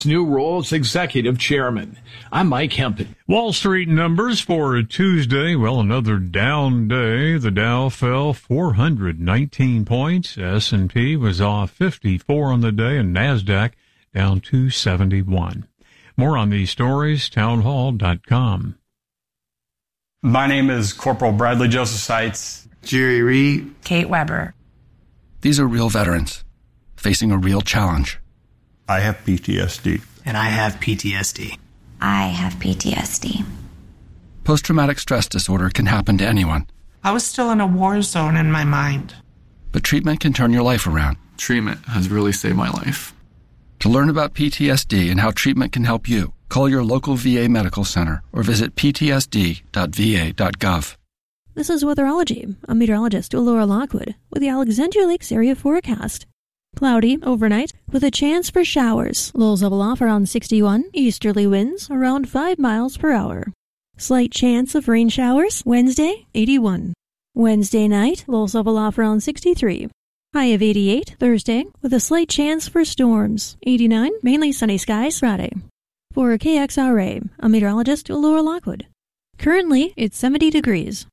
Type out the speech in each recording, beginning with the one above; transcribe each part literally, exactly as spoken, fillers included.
new role as executive chairman. I'm Mike Hempen. Wall Street numbers for Tuesday. Well, another down day. The Dow fell four hundred nineteen points. S and P was off fifty-four on the day, and NASDAQ down two seventy-one. More on these stories, townhall dot com. My name is Corporal Bradley Joseph Seitz. Jerry Reed. Kate Weber. These are real veterans facing a real challenge. I have P T S D. And I have P T S D. I have P T S D. Post-traumatic stress disorder can happen to anyone. I was still in a war zone in my mind. But treatment can turn your life around. Treatment has really saved my life. To learn about P T S D and how treatment can help you, call your local V A medical center or visit p t s d dot v a dot gov. This is Weatherology. I'm meteorologist Laura Lockwood with the Alexandria Lakes area forecast. Cloudy overnight with a chance for showers. Lows level off around sixty-one. Easterly winds around five miles per hour. Slight chance of rain showers Wednesday, eighty-one. Wednesday night, lows level off around sixty-three. High of eighty-eight Thursday with a slight chance for storms. eighty-nine, mainly sunny skies Friday. For K X R A, I'm meteorologist Laura Lockwood. Currently, it's seventy degrees.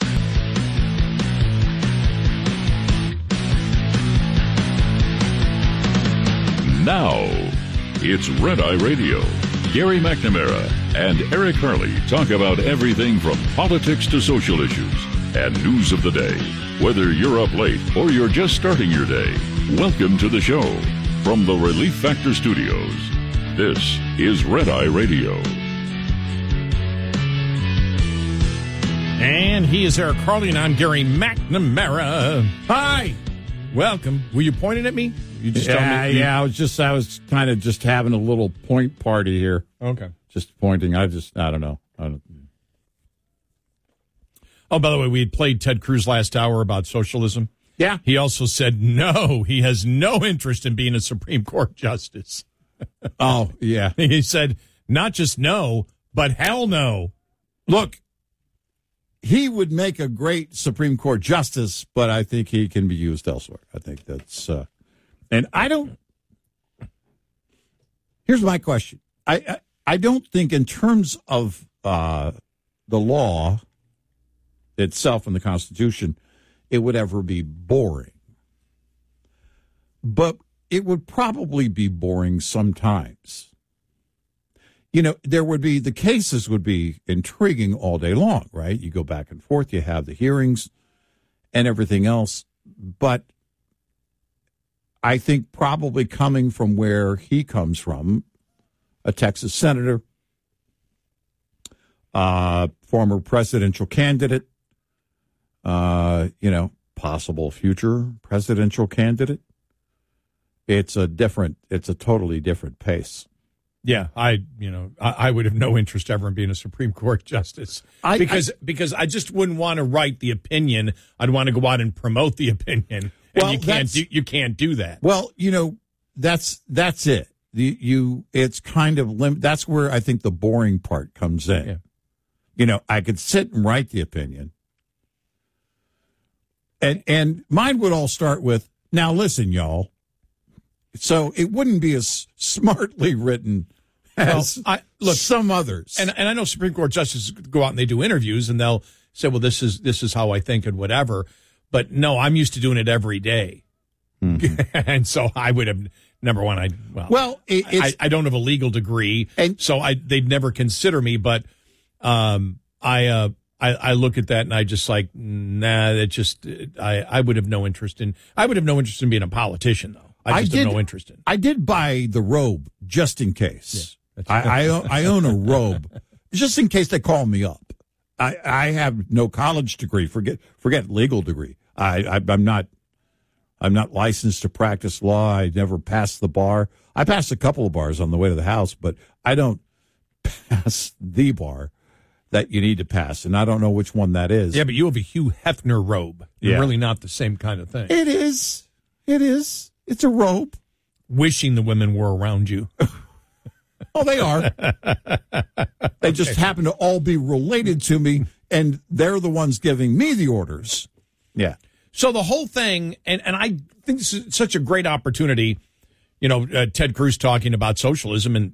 Now, it's Red Eye Radio. Gary McNamara and Eric Harley talk about everything from politics to social issues and news of the day. Whether you're up late or you're just starting your day, welcome to the show. From the Relief Factor Studios, this is Red Eye Radio. And he is Eric Harley, and I'm Gary McNamara. Hi. Welcome. Were you pointing at me? You just yeah, me, yeah. I was just, I was kind of just having a little point party here. Okay. Just pointing. I just, I don't know. I don't. Oh, by the way, we had played Ted Cruz last hour about socialism. Yeah. He also said no, he has no interest in being a Supreme Court justice. Oh, yeah. He said not just no, but hell no. Look, he would make a great Supreme Court justice, but I think he can be used elsewhere. I think that's, uh, and I don't, here's my question. I, I, I don't think in terms of uh, the law itself and the Constitution, it would ever be boring. But it would probably be boring sometimes. You know, there would be, the cases would be intriguing all day long, right? You go back and forth, you have the hearings and everything else. But I think probably coming from where he comes from, a Texas senator, uh, former presidential candidate, uh, you know, possible future presidential candidate, it's a different, it's a totally different pace. Yeah, I, you know, I, I would have no interest ever in being a Supreme Court justice I, because I, because I just wouldn't want to write the opinion. I'd want to go out and promote the opinion, and well, you can't do, you can't do that. Well, you know, that's that's it. You, you it's kind of lim- that's where I think the boring part comes in. Yeah. You know, I could sit and write the opinion, and and mine would all start with, "Now listen, y'all." So it wouldn't be as smartly written as well, I, look, some others. And and I know Supreme Court justices go out and they do interviews and they'll say, well, this is this is how I think and whatever. But no, I'm used to doing it every day. Mm-hmm. And so I would have, number one, I, well, well it, I, I don't have a legal degree, and so I they'd never consider me. But um, I, uh, I I look at that and I just like, nah, that just, I, I would have no interest in, I would have no interest in being a politician, though. I just I did, have no interest in. I did buy the robe just in case. Yeah, I, I I own a robe just in case they call me up. I, I have no college degree. Forget forget legal degree. I, I I'm not I'm not licensed to practice law. I never passed the bar. I passed a couple of bars on the way to the house, but I don't pass the bar that you need to pass, and I don't know which one that is. Yeah, but you have a Hugh Hefner robe. You're yeah. really not the same kind of thing. It is. It is. It's a robe. Wishing the women were around you. Oh, they are. They just okay. happen to all be related to me, and they're the ones giving me the orders. Yeah. So the whole thing, and, and I think this is such a great opportunity you know, uh, Ted Cruz talking about socialism and